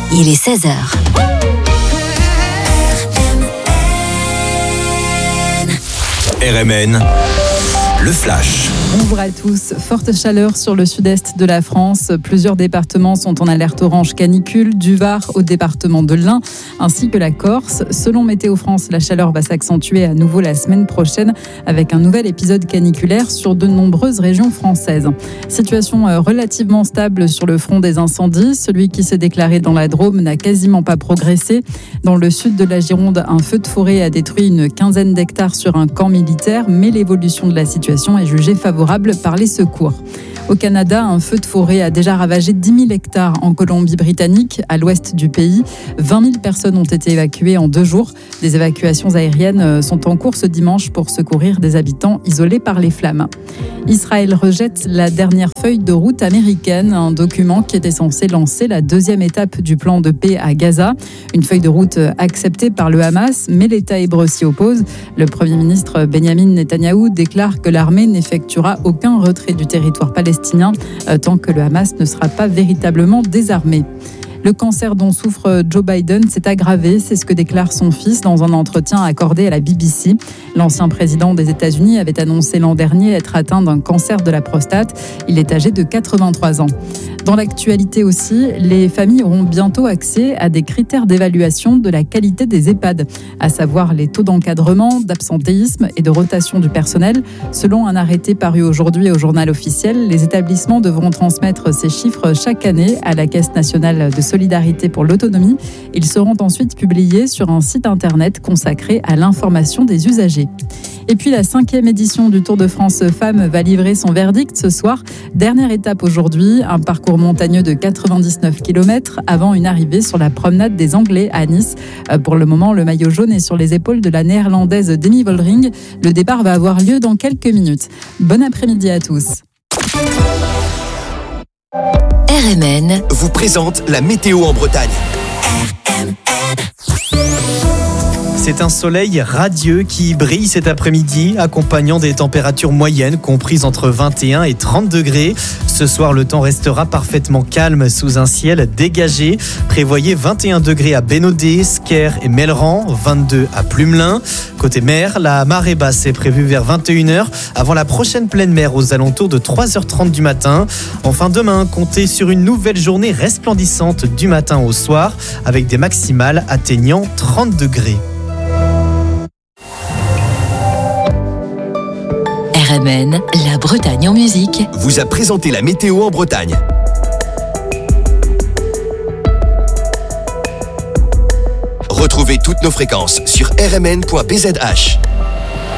Il est 16h. RMN, le flash. Bonjour à tous. Forte chaleur sur le sud-est de la France. Plusieurs départements sont en alerte orange canicule, du Var au département de l'Ain, ainsi que la Corse. Selon Météo France, la chaleur va s'accentuer à nouveau la semaine prochaine avec un nouvel épisode caniculaire sur de nombreuses régions françaises. Situation relativement stable sur le front des incendies. Celui qui s'est déclaré dans la Drôme n'a quasiment pas progressé. Dans le sud de la Gironde, un feu de forêt a détruit une quinzaine d'hectares sur un camp militaire, mais l'évolution de la situation est jugée favorable par les secours. Au Canada, un feu de forêt a déjà ravagé 10 000 hectares en Colombie-Britannique, à l'ouest du pays. 20 000 personnes ont été évacuées en 2 jours. Des évacuations aériennes sont en cours ce dimanche pour secourir des habitants isolés par les flammes. Israël rejette la dernière feuille de route américaine, un document qui était censé lancer la deuxième étape du plan de paix à Gaza. Une feuille de route acceptée par le Hamas, mais l'État hébreu s'y oppose. Le Premier ministre Benjamin Netanyahou déclare que l'armée n'effectuera aucun retrait du territoire palestinien tant que le Hamas ne sera pas véritablement désarmé. Le cancer dont souffre Joe Biden s'est aggravé, c'est ce que déclare son fils dans un entretien accordé à la BBC. L'ancien président des États-Unis avait annoncé l'an dernier être atteint d'un cancer de la prostate. Il est âgé de 83 ans. Dans l'actualité aussi, les familles auront bientôt accès à des critères d'évaluation de la qualité des EHPAD, à savoir les taux d'encadrement, d'absentéisme et de rotation du personnel. Selon un arrêté paru aujourd'hui au journal officiel, les établissements devront transmettre ces chiffres chaque année à la Caisse nationale de solidarité pour l'autonomie. Ils seront ensuite publiés sur un site internet consacré à l'information des usagers. Et puis la 5e édition du Tour de France Femmes va livrer son verdict ce soir. Dernière étape aujourd'hui, un parcours montagneux de 99 km avant une arrivée sur la promenade des Anglais à Nice. Pour le moment, le maillot jaune est sur les épaules de la néerlandaise Demi Vollering. Le départ va avoir lieu dans quelques minutes. Bon après-midi à tous. RMN Vous présente la météo en Bretagne. C'est un soleil radieux qui brille cet après-midi, accompagnant des températures moyennes comprises entre 21 et 30 degrés. Ce soir, le temps restera parfaitement calme sous un ciel dégagé. Prévoyez 21 degrés à Bénodet, Sker et Melleran, 22 à Plumelin. Côté mer, la marée basse est prévue vers 21h avant la prochaine pleine mer aux alentours de 3h30 du matin. Enfin, demain, comptez sur une nouvelle journée resplendissante du matin au soir avec des maximales atteignant 30 degrés. RMN, la Bretagne en musique, Vous a présenté la météo en Bretagne. Retrouvez toutes nos fréquences sur rmn.bzh.